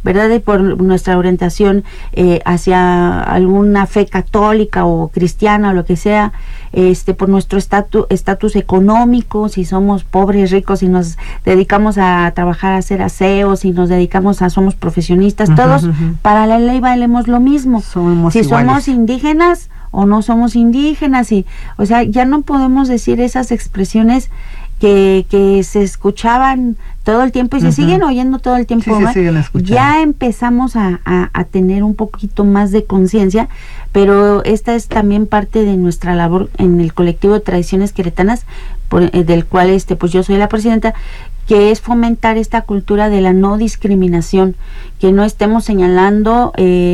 ¿verdad? Y por nuestra orientación hacia alguna fe católica o cristiana o lo que sea, por nuestro estatus económico, si somos pobres, ricos, si nos dedicamos a trabajar, a hacer aseos, si nos dedicamos somos profesionistas, todos para la ley valemos lo mismo. Somos iguales. Somos indígenas o no somos indígenas, y o sea, ya no podemos decir esas expresiones que se escuchaban todo el tiempo y se siguen oyendo todo el tiempo. Sí, ya empezamos a tener un poquito más de conciencia, pero esta es también parte de nuestra labor en el colectivo de Tradiciones Queretanas, del cual pues yo soy la presidenta, que es fomentar esta cultura de la no discriminación, que no estemos señalando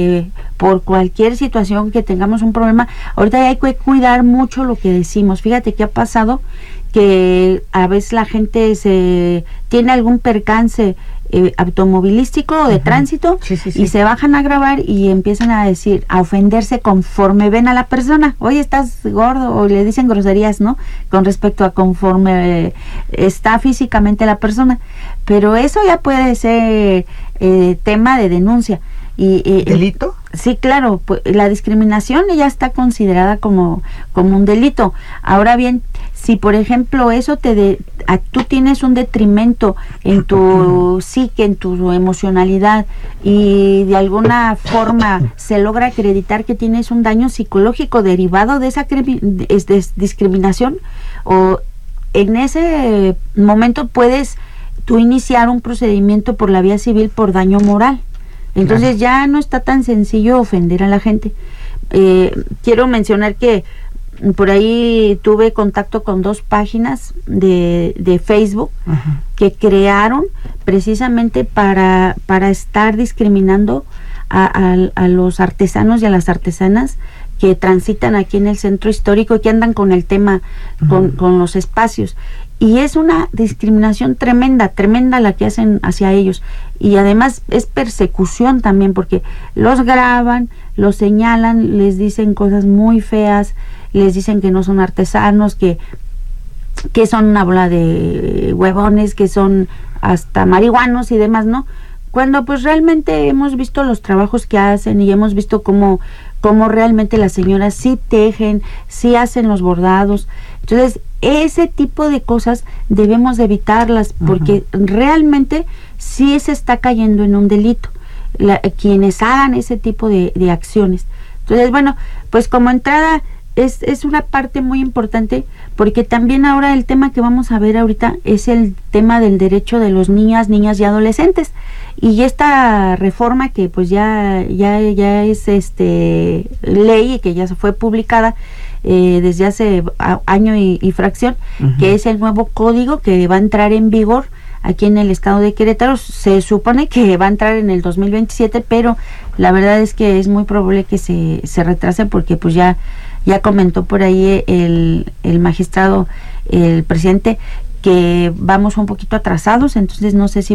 por cualquier situación que tengamos un problema. Ahorita hay que cuidar mucho lo que decimos. Fíjate que ha pasado que a veces la gente tiene algún percance automovilístico o de tránsito, y se bajan a grabar y empiezan a ofenderse conforme ven a la persona. Oye, estás gordo, o le dicen groserías, ¿no? Con respecto a conforme está físicamente la persona. Pero eso ya puede ser tema de denuncia. ¿Delito? Sí, claro, pues, la discriminación ya está considerada como un delito. Ahora bien, si por ejemplo eso tú tienes un detrimento en tu psique, en tu emocionalidad, y de alguna forma se logra acreditar que tienes un daño psicológico derivado de esa discriminación, o en ese momento puedes tú iniciar un procedimiento por la vía civil por daño moral. Entonces ya no está tan sencillo ofender a la gente. Quiero mencionar que por ahí tuve contacto con 2 páginas de Facebook que crearon precisamente para estar discriminando a los artesanos y a las artesanas que transitan aquí en el centro histórico y que andan con el tema, con los espacios. Y es una discriminación tremenda la que hacen hacia ellos. Y además es persecución también, porque los graban, los señalan, les dicen cosas muy feas, les dicen que no son artesanos, que son una bola de huevones, que son hasta marihuanos y demás, ¿no? Cuando pues realmente hemos visto los trabajos que hacen y hemos visto cómo realmente las señoras sí tejen, sí hacen los bordados. Entonces, ese tipo de cosas debemos de evitarlas, porque realmente sí se está cayendo en un delito quienes hagan ese tipo de acciones. Entonces, bueno, pues como entrada es una parte muy importante, porque también ahora el tema que vamos a ver ahorita es el tema del derecho de los niñas y adolescentes, y esta reforma que pues ya es ley y que ya se fue publicada desde hace año y fracción, que es el nuevo código que va a entrar en vigor aquí en el estado de Querétaro. Se supone que va a entrar en el 2027, pero la verdad es que es muy probable que se retrase, porque pues ya comentó por ahí el magistrado, el presidente, que vamos un poquito atrasados. Entonces no sé si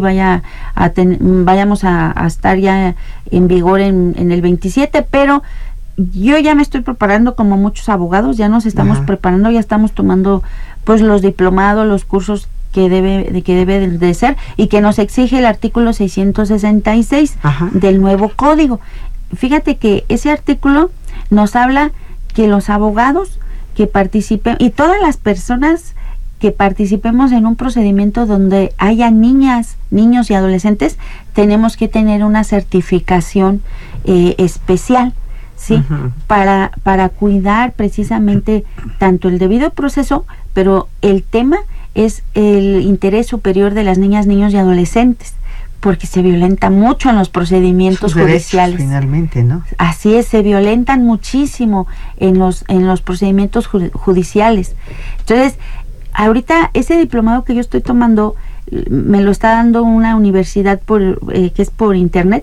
vayamos a estar ya en vigor en el 27, pero yo ya me estoy preparando, como muchos abogados, ya nos estamos preparando, ya estamos tomando pues los diplomados, los cursos que debe de ser, y que nos exige el artículo 666 del nuevo código. Fíjate que ese artículo nos habla que los abogados que participen, y todas las personas que participemos en un procedimiento donde haya niñas, niños y adolescentes, tenemos que tener una certificación especial, ¿sí? Para cuidar precisamente tanto el debido proceso, pero el tema es el interés superior de las niñas, niños y adolescentes, porque se violenta mucho en los procedimientos judiciales. Finalmente, ¿no? Así es, se violentan muchísimo en los procedimientos judiciales. Entonces, ahorita ese diplomado que yo estoy tomando me lo está dando una universidad que es por internet,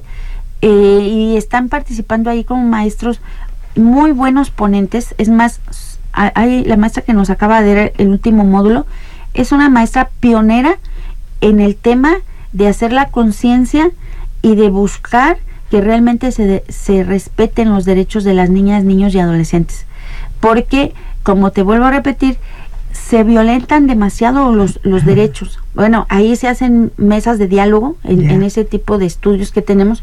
y están participando ahí como maestros muy buenos ponentes. Es más, hay la maestra que nos acaba de dar el último módulo, es una maestra pionera en el tema de hacer la conciencia y de buscar que realmente se respeten los derechos de las niñas, niños y adolescentes, porque, como te vuelvo a repetir, se violentan demasiado los derechos. Bueno, ahí se hacen mesas de diálogo en ese tipo de estudios que tenemos,